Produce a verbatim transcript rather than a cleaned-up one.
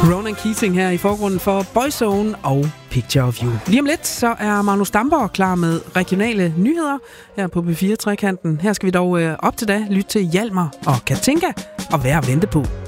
Ronan Keating her i forgrunden for Boyzone og Picture of You. Lige om lidt, så er Magnus Damborg klar med regionale nyheder her på B fire Trekanten. Her skal vi dog øh, op til da lytte til Hjalmar og Katinka og være at vente på.